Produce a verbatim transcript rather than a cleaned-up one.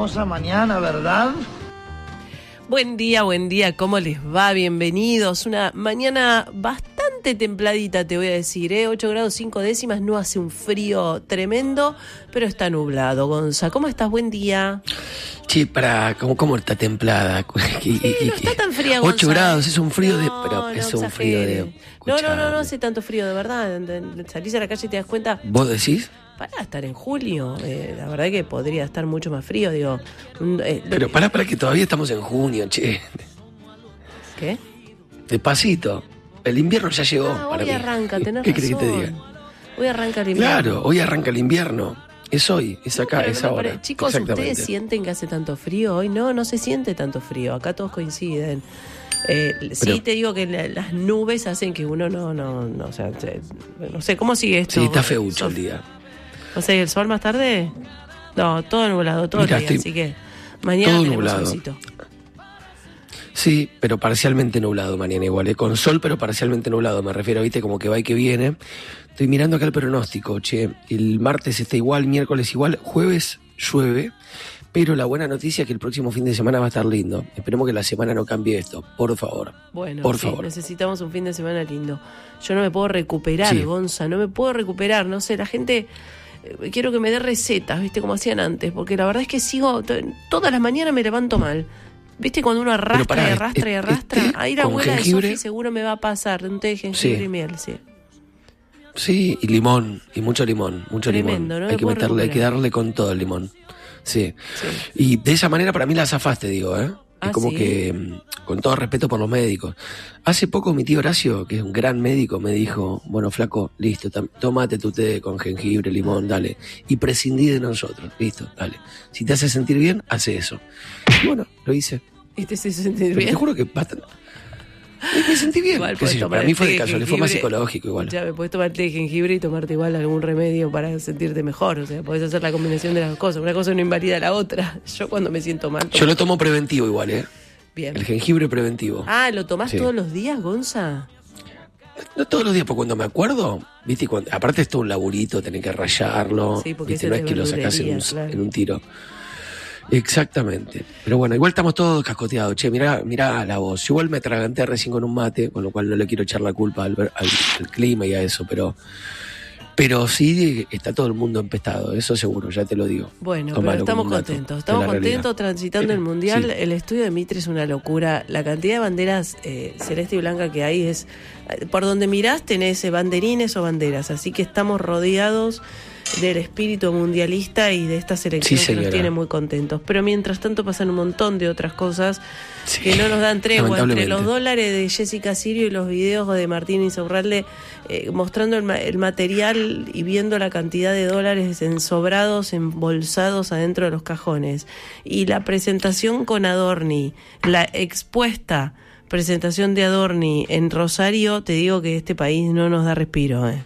hermosa mañana, ¿verdad? Buen día, buen día, ¿cómo les va? Bienvenidos. Una mañana bastante templadita, te voy a decir, ¿eh? ocho grados cinco décimas, no hace un frío tremendo, pero está nublado. Gonza, ¿cómo estás? Buen día. Sí, para, ¿cómo, cómo está templada? Sí, no está tan fría, Gonza. ocho grados, es un frío no, de... Pero no es un exagere. frío de... No, no, no, no hace tanto frío, de verdad. Salís a la calle y te das cuenta... ¿Vos decís? Para estar en julio, eh, la verdad que podría estar mucho más frío, digo. Un, eh, Pero para, para que todavía estamos en junio, che. ¿Qué? Despacito. El invierno ya llegó. Ah, para hoy mí. arranca, tenés ¿Qué razón. querés que te diga? Hoy arranca el invierno. Claro, hoy arranca el invierno. Es hoy, es acá, Pero es no me ahora. pare- Chicos, ¿ustedes sienten que hace tanto frío hoy? No, no se siente tanto frío. Acá todos coinciden. Eh, sí, Pero- te digo que la- las nubes hacen que uno no, no, no, o sea, se- no sé, ¿cómo sigue esto? Sí, está feucho Sof- el día. O sea, ¿y el sol más tarde? No, todo nublado, todo Mirá, el día, estoy- así que mañana todo tenemos nublado. solcito. Sí, pero parcialmente nublado mañana igual, ¿eh? Con sol, pero parcialmente nublado, me refiero, viste, como que va y que viene. Estoy mirando acá el pronóstico, che. El martes está igual, miércoles igual, jueves llueve, pero la buena noticia es que el próximo fin de semana va a estar lindo. Esperemos que la semana no cambie esto, por favor. Bueno, por sí, favor. necesitamos un fin de semana lindo. Yo no me puedo recuperar, Sí. Gonza, no me puedo recuperar, no sé, la gente... eh, Quiero que me dé recetas, ¿viste? Como hacían antes, porque la verdad es que sigo... to- Todas las mañanas me levanto mal. ¿Viste? Cuando uno arrastra pará, y arrastra y este- arrastra. este Ahí la con abuela de jengibre. Sofi seguro me va a pasar. Un té de jengibre Sí. y miel, sí. Sí, y limón, y mucho limón, mucho Tremendo, limón. no me hay que puedo meterle, hay que recuperar. darle con todo el limón. Sí. Sí. Y de esa manera para mí la zafaste, digo, ¿eh? Ah, es como ¿sí? que, mm, con todo respeto por los médicos. Hace poco mi tío Horacio, que es un gran médico, me dijo, bueno, flaco, listo, tam- tómate tu té con jengibre, limón, dale. Y prescindí de nosotros, listo, dale. Si te hace sentir bien, hace eso. Y bueno, lo hice. ¿Y te hace sentir Pero bien? te juro que bastante... Me sentí bien. Igual qué podés sé yo, tomar para mí el fue té de de casualidad, fue más jengibre. psicológico igual. Ya, me puedes tomar té de jengibre y tomarte igual algún remedio para sentirte mejor. O sea, podés hacer la combinación de las cosas. Una cosa no invalida la otra. Yo cuando me siento mal... tomo- Yo lo tomo preventivo igual, ¿eh? Bien. El jengibre preventivo. Ah, ¿lo tomás Sí. todos los días, Gonza? No todos los días, porque cuando me acuerdo, viste, y cuando, aparte es todo un laburito, tenés que rayarlo, Sí, porque viste, ese no de es que lo sacás en un, verdulería, claro. en un tiro. Exactamente. Pero bueno, igual estamos todos cascoteados. Che, mirá, mirá la voz. Yo igual me atraganté recién con un mate, con lo cual no le quiero echar la culpa al, ver- al, al clima y a eso, pero pero sí está todo el mundo empestado, eso seguro, ya te lo digo. Bueno, Tomalo pero estamos como un dato contentos. de Estamos la realidad. contentos transitando el Mundial. Sí. El estudio de Mitre es una locura. La cantidad de banderas eh, celeste y blanca que hay es... eh, Por donde mirás tenés eh, banderines o banderas. Así que estamos rodeados del espíritu mundialista y de esta selección Sí, que nos señora. tiene muy contentos. Pero mientras tanto pasan un montón de otras cosas Sí, que no nos dan tregua. Entre lamentablemente. los dólares de Jessica Sirio y los videos de Martín Insaurralde eh, mostrando el, ma- el material y viendo la cantidad de dólares ensobrados, embolsados adentro de los cajones. Y la presentación con Adorni, la expuesta presentación de Adorni en Rosario, te digo que este país no nos da respiro, ¿eh?